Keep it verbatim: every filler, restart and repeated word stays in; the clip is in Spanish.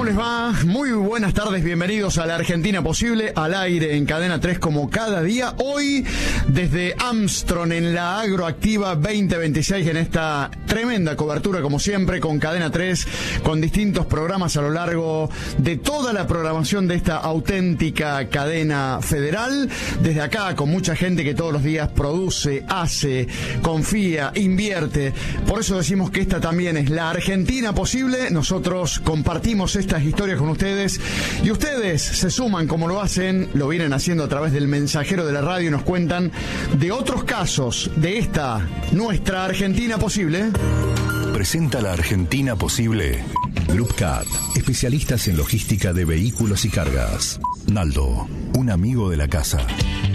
¿Cómo les va? Muy buenas tardes, bienvenidos a La Argentina Posible, al aire en Cadena tres como cada día. Hoy, desde Armstrong en la Agroactiva veinte veintiséis, en esta tremenda cobertura, como siempre, con Cadena tres, con distintos programas a lo largo de toda la programación de esta auténtica cadena federal. Desde acá, con mucha gente que todos los días produce, hace, confía, invierte. Por eso decimos que esta también es La Argentina Posible. Nosotros compartimos estas historias con ustedes y ustedes se suman como lo hacen, lo vienen haciendo a través del mensajero de la radio y nos cuentan de otros casos de esta nuestra Argentina Posible. Presenta La Argentina Posible Group Cat, especialistas en logística de vehículos y cargas. Naldo, un amigo de la casa.